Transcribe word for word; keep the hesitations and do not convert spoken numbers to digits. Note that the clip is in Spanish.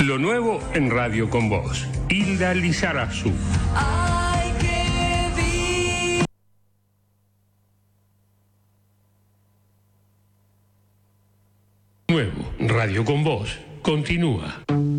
Lo nuevo en Radio Con Voz. Hilda Lizarazu. Nuevo Radio Con Voz continúa.